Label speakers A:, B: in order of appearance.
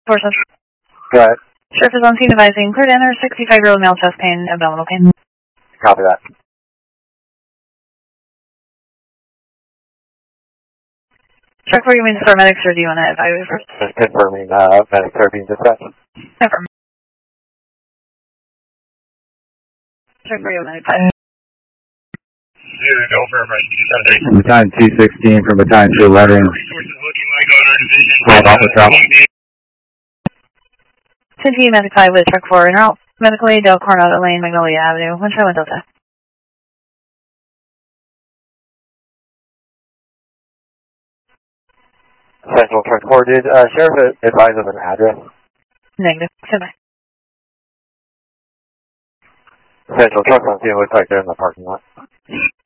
A: Forces.
B: Go ahead.
A: Sheriff is on scene advising clear to enter 65-year-old male chest pain, abdominal pain.
B: Copy that.
A: Check where you mean to start medics, or do you want to evaluate first?
B: Just confirming medics are being dispatched.
A: Confirm. Check where you want to
C: Battalion 216 from Battalion 211. Called off the travel.
A: 10T Medic 5 with truck 4 en route. Medical aid Del Coronado Lane, Magnolia Avenue. 1 Charlie Delta.
B: Central truck 4, did Sheriff advise of an address?
A: Negative. Stand by.
B: Central truck on scene looks like they're in the parking lot.